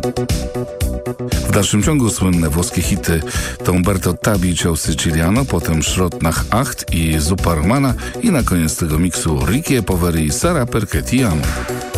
W dalszym ciągu słynne włoskie hity to Umberto Tabi, Ciao Siciliano, potem Schrott nach Acht i Supermana i na koniec tego miksu Ricky e Poveri, Sara perché ti amo.